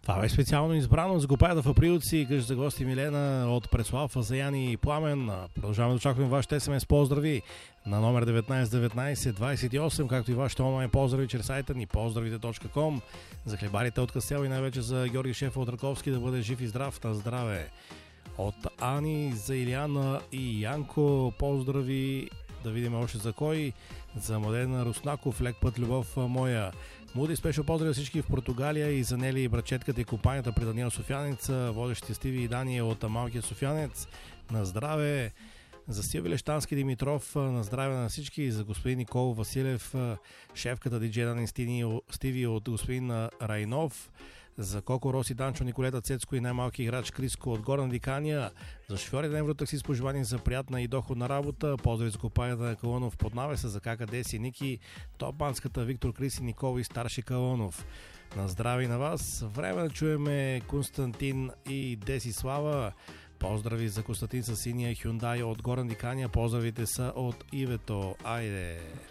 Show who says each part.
Speaker 1: Това беше специално избрано с Гопеда в Априлци. Къща за гости Милена от Преслав, Заяни и Пламен. Продължаваме да очакваме вашите СМС поздрави на номер 191928, както и вашите онлайн поздрави чрез сайта ни поздравите.com. За хлебарите от Кастел и най-вече за Георги Шефа от Раковски да бъде жив и здрав, на здраве. От Ани за Илияна и Янко поздрави. Да видим още за кой. За Младена Руснаков, лек път любов моя. Муди спешъл поздрави всички в Португалия и за Нели и братчетката и компанията при Даниел Софянец, водещите Стиви и Дания от Малкия Софянец. На здраве! За Силви Лещански Димитров, на здраве на всички. И за господин Никол Василев, шефката диджей на Стиви от господин Райнов. За Коко Роси, Данчо, Николета Цецко и най-малки играч Криско от Горна Дикания. За шофьорите на Евротакси с пожелание за приятна и доходна работа. Поздрави за компанията на Калонов под навеса, за Кака Деси, Ники, Топанската, Виктор Криси, Никола и Старши Калонов. На здраве на вас. Време да чуеме Константин и Десислава. Поздрави за Константин с синия Hyundai от Горна Дикания. Поздравите са от Ивето. Айде!